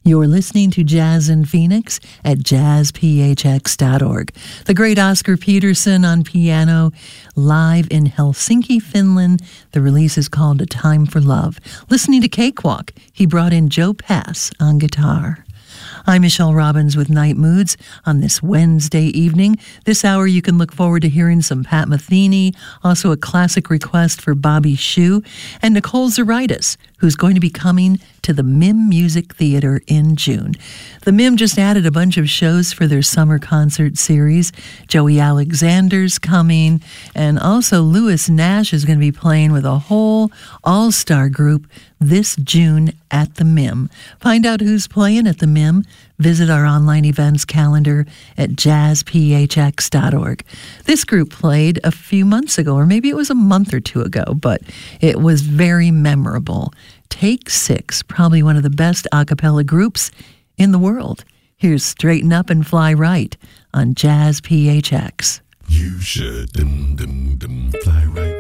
You're listening to Jazz in Phoenix at jazzphx.org. The great Oscar Peterson on piano, live in Helsinki, Finland. The release is called A Time for Love. Listening to Cakewalk, he brought in Joe Pass on guitar. I'm Michelle Robbins with Night Moods on this Wednesday evening. This hour you can look forward to hearing some Pat Metheny, also a classic request for Bobby Shew, and Nicole Zaritis, who's going to be coming to the MIM Music Theater in June. The MIM just added a bunch of shows for their summer concert series. Joey Alexander's coming, and also Lewis Nash is going to be playing with a whole all-star group this June at the MIM. Find out who's playing at the MIM. Visit our online events calendar at jazzphx.org. This group played a few months ago, or maybe it was a month or two ago, but it was very memorable. Take Six, probably one of the best a cappella groups in the world. Here's Straighten Up and Fly Right on Jazz PHX. You should fly right.